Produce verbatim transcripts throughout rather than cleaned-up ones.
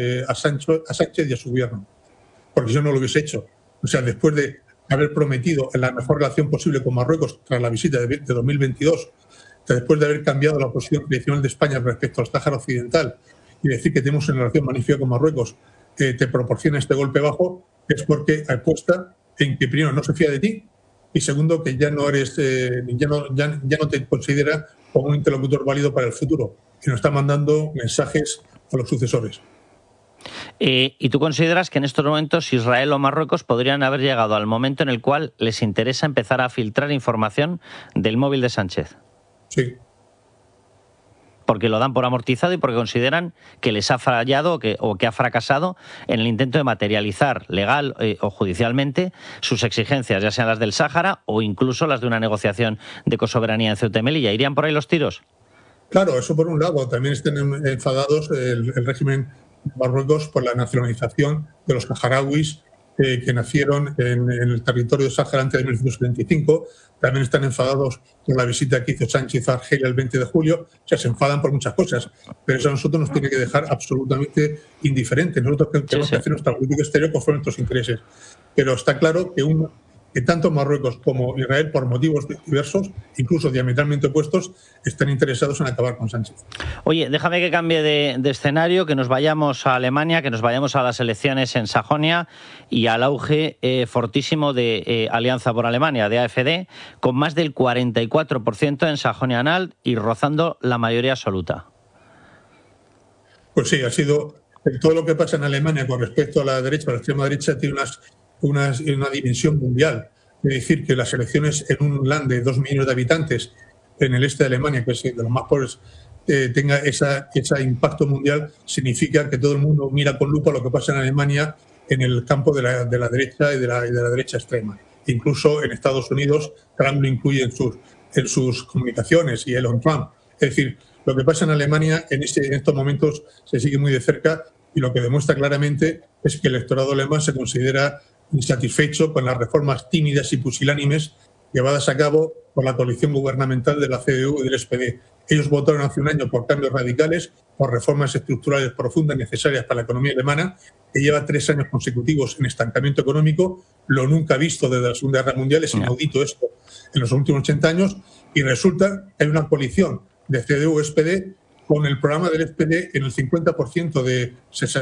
eh, a, Sancho, a Sánchez y a su gobierno, porque yo no lo hubiese hecho. O sea, después de haber prometido la mejor relación posible con Marruecos tras la visita de, de dos mil veintidós, después de haber cambiado la posición tradicional de España respecto al Sáhara Occidental y decir que tenemos una relación magnífica con Marruecos, que te proporciona este golpe bajo, es porque apuesta en que primero no se fía de ti y segundo que ya no eres, eh, ya no, ya, ya no te considera como un interlocutor válido para el futuro, que nos está mandando mensajes a los sucesores. Eh, ¿Y tú consideras que en estos momentos Israel o Marruecos podrían haber llegado al momento en el cual les interesa empezar a filtrar información del móvil de Sánchez? Sí. Porque lo dan por amortizado y porque consideran que les ha fallado o que, o que ha fracasado en el intento de materializar legal eh, o judicialmente sus exigencias, ya sean las del Sáhara o incluso las de una negociación de cosoberanía en Ceuta y Melilla. ¿Irían por ahí los tiros? Claro, eso por un lado. También están enfadados el, el régimen de Marruecos por la nacionalización de los saharauis eh, que nacieron en, en el territorio de Sáhara antes de mil novecientos setenta y cinco. También están enfadados por la visita que hizo Sánchez a Argelia el veinte de julio. O sea, se enfadan por muchas cosas. Pero eso a nosotros nos tiene que dejar absolutamente indiferentes. Nosotros tenemos sí, sí. que hacer nuestra política exterior conforme a nuestros intereses. Pero está claro que, un, que tanto Marruecos como Israel, por motivos diversos, incluso diametralmente opuestos, están interesados en acabar con Sánchez. Oye, déjame que cambie de, de escenario, que nos vayamos a Alemania, que nos vayamos a las elecciones en Sajonia y al auge eh, fortísimo de eh, Alianza por Alemania, de A F D, con más del cuarenta y cuatro por ciento en Sajonia-Anhalt y rozando la mayoría absoluta. Pues sí, ha sido todo lo que pasa en Alemania con respecto a la derecha, a la extrema derecha, tiene unas, unas, una dimensión mundial. Es decir, que las elecciones en un land de dos millones de habitantes en el este de Alemania, que es de los más pobres, eh, tenga esa, ese impacto mundial, significa que todo el mundo mira con lupa lo que pasa en Alemania en el campo de la, de la derecha y de la, y de la derecha extrema. Incluso en Estados Unidos, Trump lo incluye en sus, en sus comunicaciones y Elon Trump. Es decir, lo que pasa en Alemania en, este, en estos momentos se sigue muy de cerca y lo que demuestra claramente es que el electorado alemán se considera insatisfecho con las reformas tímidas y pusilánimes llevadas a cabo por la coalición gubernamental de la C D U y del S P D. Ellos votaron hace un año por cambios radicales, por reformas estructurales profundas necesarias para la economía alemana, que lleva tres años consecutivos en estancamiento económico, lo nunca visto desde la Segunda Guerra Mundial, es inaudito esto en los últimos ochenta años, y resulta que hay una coalición de C D U y S P D con el programa del S P D en el cincuenta por ciento de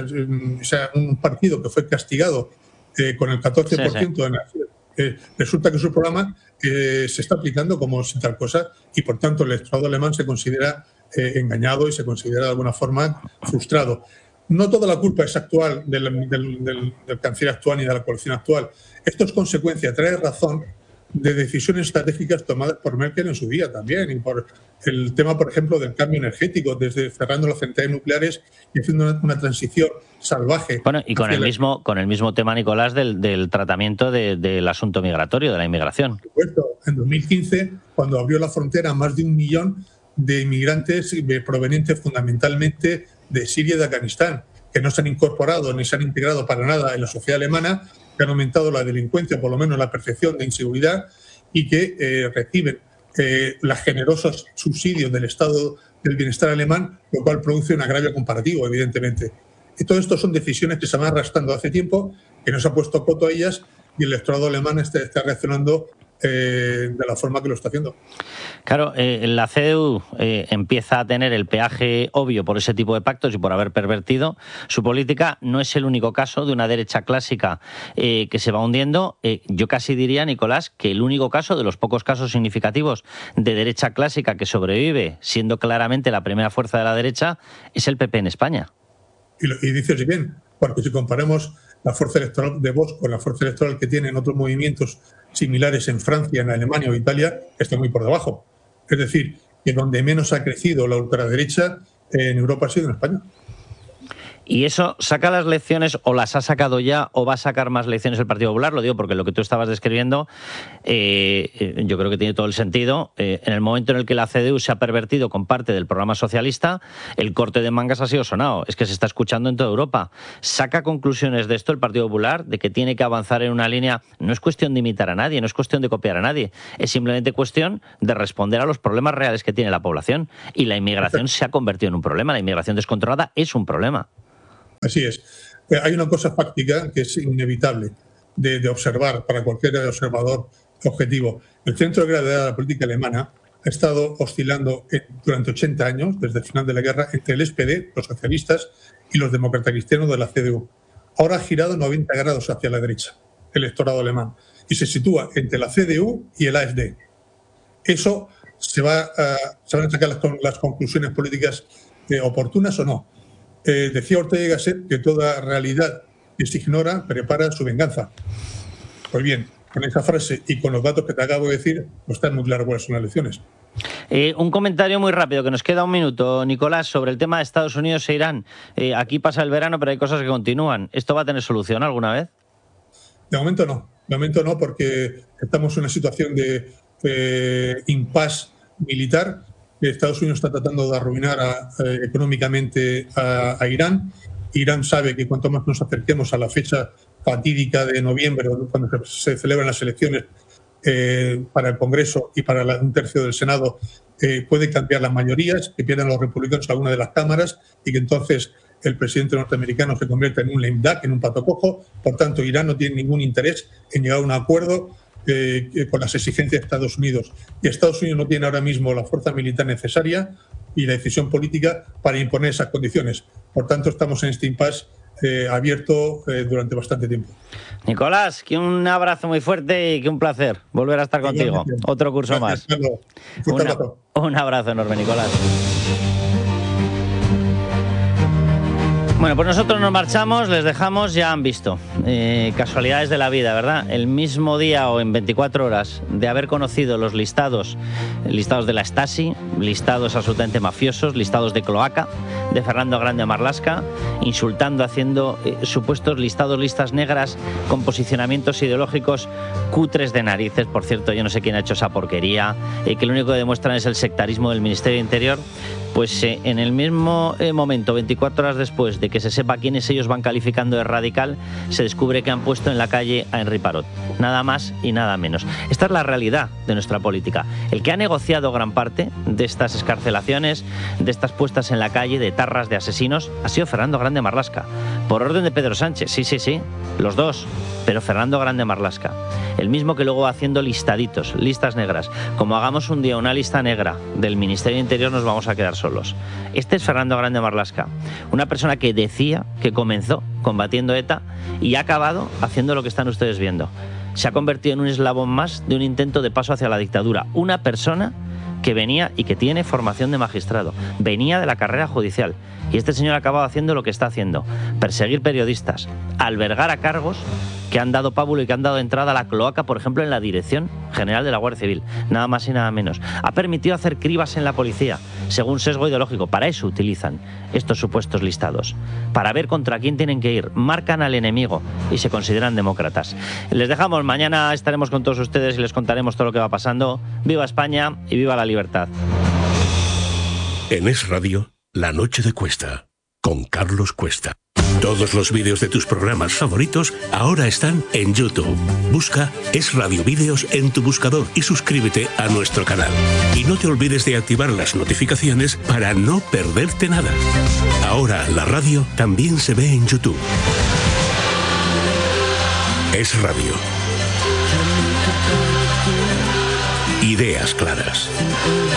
o sea, un partido que fue castigado eh, con el catorce por ciento sí, sí. de la Eh, resulta que su programa eh, se está aplicando como si tal cosa y, por tanto, el electorado alemán se considera eh, engañado y se considera de alguna forma frustrado. No toda la culpa es actual del, del, del, del canciller actual ni de la coalición actual. Esto es consecuencia, trae razón de decisiones estratégicas tomadas por Merkel en su día también, y por el tema, por ejemplo, del cambio energético, desde cerrando las centrales nucleares y haciendo una, una transición salvaje. Bueno, y con el, la... mismo, con el mismo tema, Nicolás, del, del tratamiento de, del asunto migratorio, de la inmigración. Por supuesto, en dos mil quince, cuando abrió la frontera a más de un millón de inmigrantes provenientes fundamentalmente de Siria y de Afganistán, que no se han incorporado ni se han integrado para nada en la sociedad alemana, que han aumentado la delincuencia, por lo menos la percepción de inseguridad, y que eh, reciben eh, los generosos subsidios del Estado del Bienestar alemán, lo cual produce un agravio comparativo, evidentemente. Y todo esto son decisiones que se van arrastrando hace tiempo, que no se ha puesto coto a ellas, y el electorado alemán está, está reaccionando Eh, de la forma que lo está haciendo. Claro, eh, la C D U eh, empieza a tener el peaje obvio por ese tipo de pactos y por haber pervertido su política. No es el único caso de una derecha clásica eh, que se va hundiendo. Eh, yo casi diría, Nicolás, que el único caso de los pocos casos significativos de derecha clásica que sobrevive, siendo claramente la primera fuerza de la derecha, es el P P en España. Y, lo, y dices bien, porque si comparamos la fuerza electoral de Vox con la fuerza electoral que tienen otros movimientos similares en Francia, en Alemania o Italia, está muy por debajo. Es decir, que donde menos ha crecido la ultraderecha en Europa ha sido en España. ¿Y eso saca las lecciones o las ha sacado ya o va a sacar más lecciones el Partido Popular? Lo digo porque lo que tú estabas describiendo eh, yo creo que tiene todo el sentido. Eh, en el momento en el que la C D U se ha pervertido con parte del programa socialista, el corte de mangas ha sido sonado. Es que se está escuchando en toda Europa. ¿Saca conclusiones de esto el Partido Popular? De que tiene que avanzar en una línea... No es cuestión de imitar a nadie, no es cuestión de copiar a nadie. Es simplemente cuestión de responder a los problemas reales que tiene la población. Y la inmigración se ha convertido en un problema. La inmigración descontrolada es un problema. Así es. Hay una cosa fáctica que es inevitable de, de observar para cualquier observador objetivo. El centro de gravedad de la política alemana ha estado oscilando durante ochenta años, desde el final de la guerra, entre el S P D, los socialistas, y los demócratas cristianos de la C D U. Ahora ha girado noventa grados hacia la derecha, el electorado alemán, y se sitúa entre la C D U y el A F D. Eso se, va a, se van a sacar las, las conclusiones políticas eh, oportunas o no. Eh, decía Ortega y Gasset que toda realidad que se ignora prepara su venganza. Pues bien, con esa frase y con los datos que te acabo de decir, no está muy claro cuáles son las elecciones. Eh, un comentario muy rápido, que nos queda un minuto, Nicolás, sobre el tema de Estados Unidos e Irán. Eh, aquí pasa el verano, pero hay cosas que continúan. ¿Esto va a tener solución alguna vez? De momento no. De momento no, porque estamos en una situación de eh, impasse militar. Estados Unidos está tratando de arruinar a, eh, económicamente a, a Irán. Irán sabe que cuanto más nos acerquemos a la fecha fatídica de noviembre, cuando se celebran las elecciones eh, para el Congreso y para la, un tercio del Senado, eh, puede cambiar las mayorías, que pierdan los republicanos alguna de las cámaras y que entonces el presidente norteamericano se convierta en un lame duck, en un pato cojo. Por tanto, Irán no tiene ningún interés en llegar a un acuerdo eh, con las exigencias de Estados Unidos. Y Estados Unidos no tiene ahora mismo la fuerza militar necesaria y la decisión política para imponer esas condiciones. Por tanto, estamos en este impasse eh, abierto eh, durante bastante tiempo. Nicolás, que un abrazo muy fuerte y que un placer volver a estar contigo. Otro curso Gracias, más. Un, Una, un abrazo enorme, Nicolás. Bueno, pues nosotros nos marchamos, les dejamos, ya han visto. Eh, casualidades de la vida, ¿verdad? El mismo día o en veinticuatro horas de haber conocido los listados, listados de la Stasi, listados absolutamente mafiosos, listados de cloaca, de Fernando Grande Marlaska, insultando, haciendo eh, supuestos listados, listas negras con posicionamientos ideológicos cutres de narices. Por cierto, yo no sé quién ha hecho esa porquería, eh, que lo único que demuestran es el sectarismo del Ministerio de Interior. Pues eh, en el mismo eh, momento, veinticuatro horas después de que se sepa quiénes ellos van calificando de radical, se descubre que han puesto en la calle a Henri Parot. Nada más y nada menos. Esta es la realidad de nuestra política. El que ha negociado gran parte de estas excarcelaciones, de estas puestas en la calle, de tarras de asesinos, ha sido Fernando Grande Marlaska. Por orden de Pedro Sánchez, sí, sí, sí, los dos, pero Fernando Grande Marlaska. El mismo que luego va haciendo listaditos, listas negras. Como hagamos un día una lista negra del Ministerio de Interior, nos vamos a quedar solos. Este es Fernando Grande Marlaska, una persona que decía que comenzó combatiendo ETA y ha acabado haciendo lo que están ustedes viendo. Se ha convertido en un eslabón más de un intento de paso hacia la dictadura. Una persona que venía y que tiene formación de magistrado, venía de la carrera judicial, y este señor ha acabado haciendo lo que está haciendo: perseguir periodistas, albergar a cargos que han dado pábulo y que han dado entrada a la cloaca, por ejemplo, en la Dirección General de la Guardia Civil, nada más y nada menos. Ha permitido hacer cribas en la policía, según sesgo ideológico. Para eso utilizan estos supuestos listados, para ver contra quién tienen que ir. Marcan al enemigo y se consideran demócratas. Les dejamos, mañana estaremos con todos ustedes y les contaremos todo lo que va pasando. ¡Viva España y viva la libertad! En Es Radio, La Noche de Cuesta, con Carlos Cuesta. Todos los vídeos de tus programas favoritos ahora están en YouTube. Busca Es Radio Vídeos en tu buscador y suscríbete a nuestro canal. Y no te olvides de activar las notificaciones para no perderte nada. Ahora la radio también se ve en YouTube. Es Radio. Ideas claras.